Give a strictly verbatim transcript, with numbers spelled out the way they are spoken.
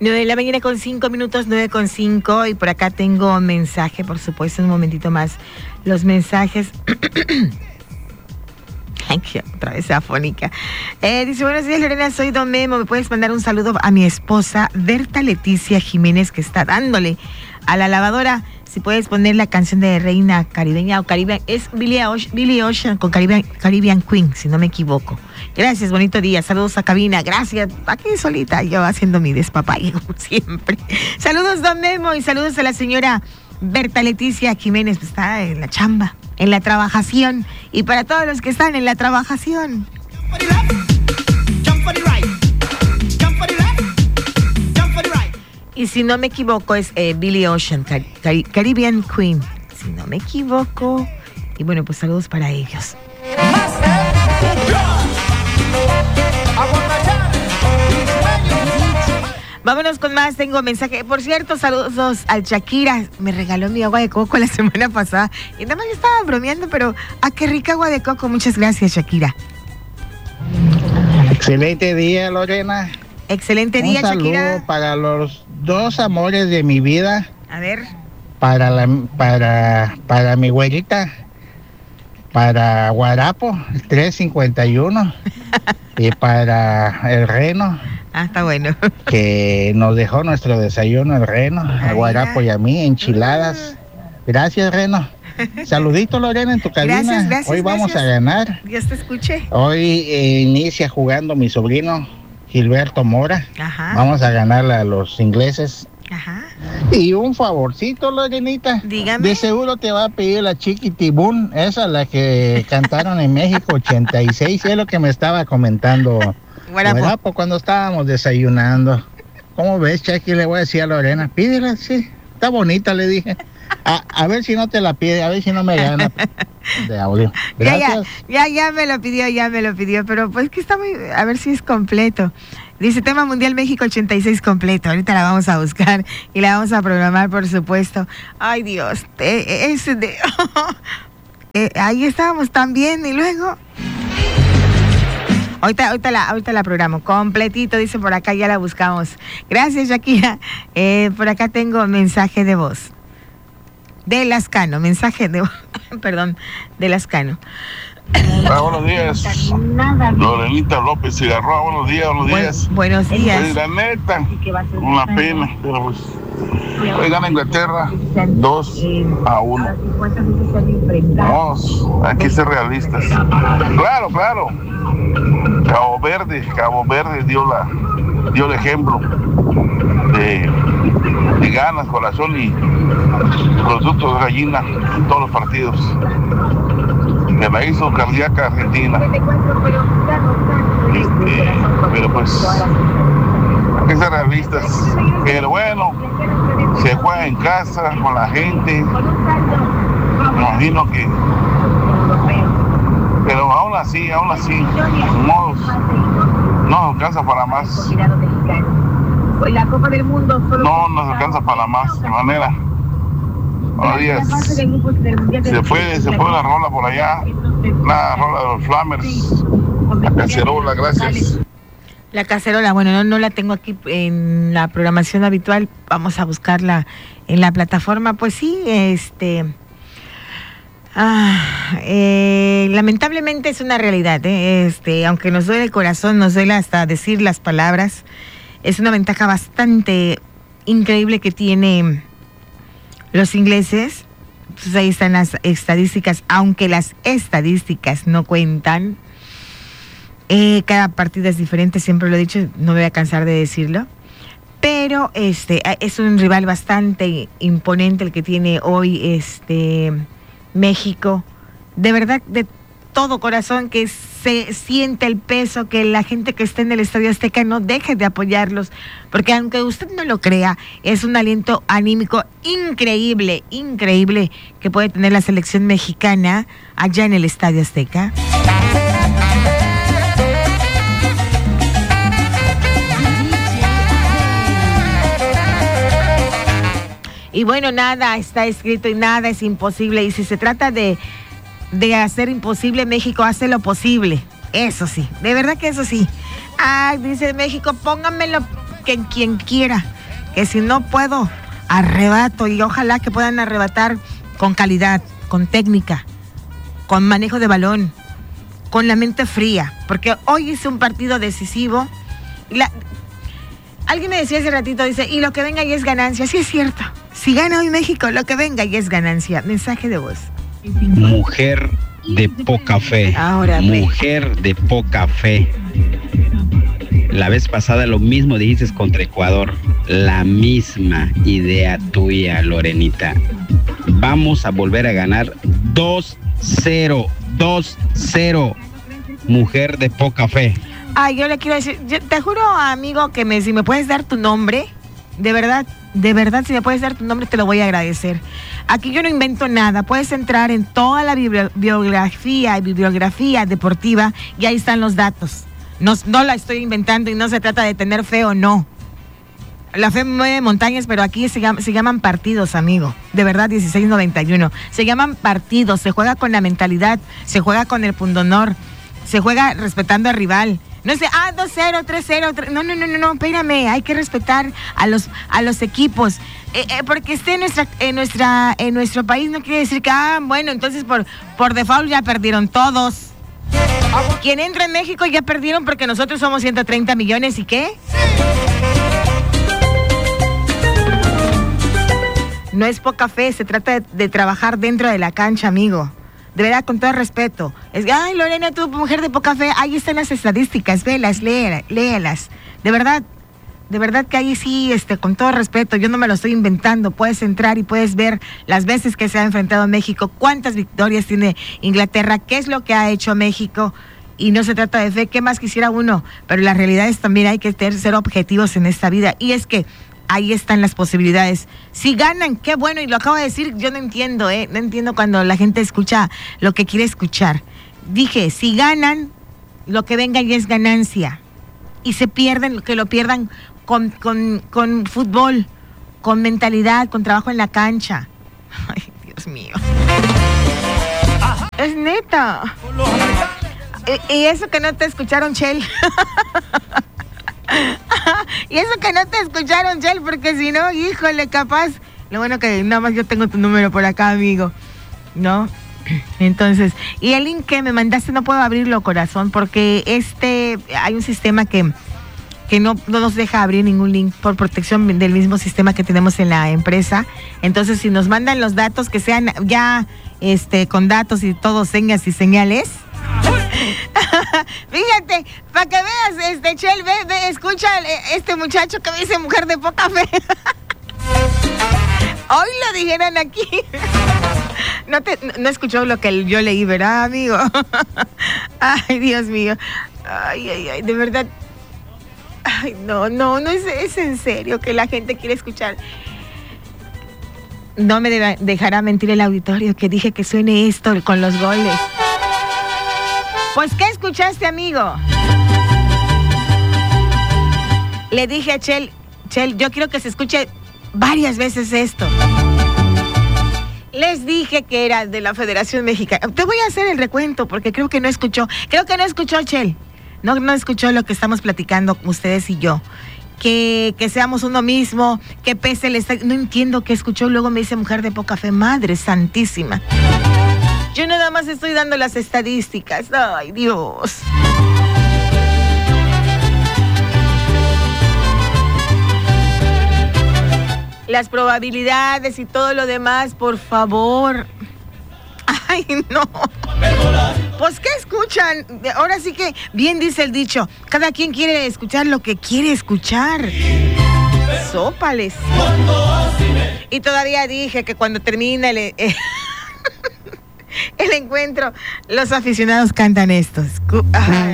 nueve de la mañana con cinco minutos, nueve con cinco, y por acá tengo mensaje, por supuesto, un momentito más. Los mensajes. Ay, que otra vez afónica. Eh, dice, buenos días, Lorena, soy Don Memo. ¿Me puedes mandar un saludo a mi esposa, Berta Leticia Jiménez, que está dándole a la lavadora? Si puedes poner la canción de Reina Caribeña o Caribbean, es Billie Ocean, Billie Ocean con Caribbean, Caribbean Queen, si no me equivoco. Gracias, bonito día. Saludos a cabina. Gracias. Aquí solita, yo haciendo mi despapalle, como siempre. Saludos, Don Memo, y saludos a la señora Berta Leticia Jiménez, que está en la chamba, en la trabajación. Y para todos los que están en la trabajación. Y si no me equivoco es eh, Billie Ocean, Car Car Caribbean Queen, si no me equivoco. Y bueno, pues saludos para ellos. Vámonos con más, tengo mensaje. Por cierto, saludos al Shakira. Me regaló mi agua de coco la semana pasada. Y nada más yo estaba bromeando, pero ¡ah, qué rica agua de coco! Muchas gracias, Shakira. Excelente día, Lorena. Excelente día, Un saludo Shakira. Para los dos amores de mi vida. A ver. Para la, para, para mi güerita. Para Guarapo, tres cincuenta y uno. Y para el Reno. Ah, está bueno. Que nos dejó nuestro desayuno, el Reno, a Guarapo y a mí, enchiladas. Gracias, Reno. Saludito, Lorena, en tu cabina. Gracias, gracias, Hoy vamos gracias. a ganar. Dios te escuche. Hoy eh, inicia jugando mi sobrino Gilberto Mora. Ajá. Vamos a ganarle a los ingleses. Ajá. Y un favorcito, Lorenita. Dígame. De seguro te va a pedir la Chiquitibún, esa la que cantaron en México ochenta y seis, es lo que me estaba comentando Guarapo. Guarapo cuando estábamos desayunando. ¿Cómo ves, Chiqui? Le voy a decir a Lorena, pídela, sí, está bonita, le dije. A, a ver si no te la pide, a ver si no me gana de audio. Gracias. Ya, ya, ya, ya me lo pidió, ya me lo pidió, pero pues que está muy, a ver si es completo. Dice tema Mundial México ochenta y seis completo, ahorita la vamos a buscar y la vamos a programar, por supuesto. Ay, Dios, eh, ese de... eh, ahí estábamos también y luego... Ahorita, ahorita, la, ahorita la programo completito, dice por acá, ya la buscamos. Gracias, Shakira. Eh, por acá tengo mensaje de voz. De Lascano, mensaje de voz, perdón, de Lascano. Ah, buenos días, Lorenita López Cigarroa, buenos días, buenos días. Bu buenos días. Pues, la neta, una pena, pero pues hoy gana Inglaterra dos a uno. Vamos, hay que ser realistas. Claro, claro. Cabo Verde, Cabo Verde dio la, dio el ejemplo de, de ganas, corazón y productos de gallina en todos los partidos. Me la hizo cardíaca Argentina. Este, pero pues hay que ser realistas. Pero bueno, se juega en casa con la gente. Me imagino que, pero aún así, aún así, no, no nos alcanza para más. No nos alcanza para más, de manera. Buenos días. Se fue, se fue la rola por allá, la rola de los Flamers, la cacerola, gracias. La cacerola, bueno, no, no la tengo aquí en la programación habitual, vamos a buscarla en la plataforma. Pues sí, este, ah, eh, lamentablemente es una realidad, ¿eh? este, aunque nos duele el corazón, nos duele hasta decir las palabras, es una ventaja bastante increíble que tiene los ingleses. Pues ahí están las estadísticas, aunque las estadísticas no cuentan. Eh, cada partido es diferente, siempre lo he dicho, no me voy a cansar de decirlo. Pero este es un rival bastante imponente el que tiene hoy este México. De verdad, de todo corazón, que se siente el peso, que la gente que esté en el Estadio Azteca no deje de apoyarlos, porque aunque usted no lo crea, es un aliento anímico increíble, increíble que puede tener la selección mexicana allá en el Estadio Azteca. Y bueno, nada está escrito y nada es imposible, y si se trata de de hacer imposible, México hace lo posible. Eso sí, de verdad que eso sí. Ay, dice México, pónganmelo que quien quiera. que si no puedo, arrebato, y ojalá que puedan arrebatar con calidad, con técnica, con manejo de balón, con la mente fría, porque hoy es un partido decisivo. La, alguien me decía hace ratito, dice, y lo que venga ya es ganancia. Sí, es cierto. Si gana hoy México, lo que venga ya es ganancia. Mensaje de voz. Mujer de poca fe. Ahora, mujer de poca fe. La vez pasada lo mismo dijiste contra Ecuador. La misma idea tuya, Lorenita. Vamos a volver a ganar dos cero. dos cero. Mujer de poca fe. Ay, yo le quiero decir, yo te juro, amigo, que me, si me puedes dar tu nombre, de verdad, de verdad, si me puedes dar tu nombre, te lo voy a agradecer. Aquí yo no invento nada, puedes entrar en toda la bibli- biografía y bibliografía deportiva y ahí están los datos. No, no la estoy inventando y no se trata de tener fe o no. La fe mueve montañas, pero aquí se, llama, se llaman partidos, amigo. De verdad, dieciséis noventa y uno. Se llaman partidos, se juega con la mentalidad, se juega con el pundonor, se juega respetando al rival. No sé, ah, dos cero, tres cero, no, no, no, no, no, espérame, hay que respetar a los, a los equipos. Eh, eh, porque esté en nuestra, en nuestra, en nuestro país no quiere decir que, ah, bueno, entonces por, por default ya perdieron todos. Quien entra en México ya perdieron porque nosotros somos ciento treinta millones, ¿y qué? No es poca fe, se trata de, de trabajar dentro de la cancha, amigo. De verdad, con todo respeto. Es, ay, Lorena, tú, mujer de poca fe, ahí están las estadísticas, velas, léelas, léelas. De verdad, de verdad que ahí sí, este, con todo respeto, yo no me lo estoy inventando. Puedes entrar y puedes ver las veces que se ha enfrentado a México, cuántas victorias tiene Inglaterra, qué es lo que ha hecho México. Y no se trata de fe, ¿qué más quisiera uno? Pero la realidad es también hay que tener, ser objetivos en esta vida. Y es que ahí están las posibilidades. Si ganan, qué bueno, y lo acabo de decir, yo no entiendo, ¿eh? No entiendo cuando la gente escucha lo que quiere escuchar. Dije, si ganan, lo que venga ya es ganancia. Y se pierden, que lo pierdan con, con, con fútbol, con mentalidad, con trabajo en la cancha. Ay, Dios mío. Es neta. Y, y eso que no te escucharon, Chel. Y eso que no te escucharon, Chel, porque si no, híjole, capaz. Lo bueno que nada más yo tengo tu número por acá, amigo, ¿no? Entonces, y el link que me mandaste no puedo abrirlo, corazón, porque este, hay un sistema que, que no, no nos deja abrir ningún link por protección del mismo sistema que tenemos en la empresa. Entonces, si nos mandan los datos, que sean ya este con datos y todo, señas y señales. Fíjate, para que veas, este Chel, ve, ve, escucha este muchacho que me dice mujer de poca fe. Hoy lo dijeron aquí. No te, no escuchó lo que yo leí, ¿verdad, amigo? Ay, Dios mío. Ay, ay, ay, de verdad. Ay, no, no, no es, es en serio que la gente quiere escuchar. No me de, dejará mentir el auditorio que dije que suene esto con los goles. Pues, ¿qué escuchaste, amigo? Le dije a Chel, Chel, yo quiero que se escuche varias veces esto. Les dije que era de la Federación Mexicana. Te voy a hacer el recuento porque creo que no escuchó. Creo que no escuchó, Chel. No, no escuchó lo que estamos platicando ustedes y yo. Que, que seamos uno mismo, que pese el... Est- no entiendo qué escuchó. Luego me dice mujer de poca fe. Madre santísima. Yo nada más estoy dando las estadísticas. Ay, Dios. Las probabilidades y todo lo demás, por favor. Ay, no. Pues, ¿qué escuchan? Ahora sí que bien dice el dicho. Cada quien quiere escuchar lo que quiere escuchar. Sópales. Y todavía dije que cuando termina el... Eh, el encuentro, los aficionados cantan estos. Ay.